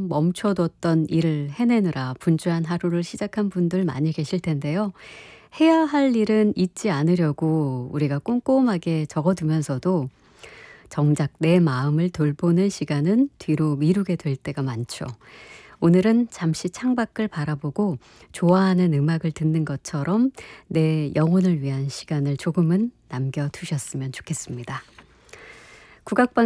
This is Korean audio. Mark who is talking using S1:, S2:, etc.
S1: 멈춰뒀던 일을 해내느라 분주한 하루를 시작한 분들 많이 계실 텐데요. 해야 할 일은 잊지 않으려고 우리가 꼼꼼하게 적어두면서도 정작 내 마음을 돌보는 시간은 뒤로 미루게 될 때가 많죠. 오늘은 잠시 창밖을 바라보고 좋아하는 음악을 듣는 것처럼 내 영혼을 위한 시간을 조금은 남겨두셨으면 좋겠습니다. 국악방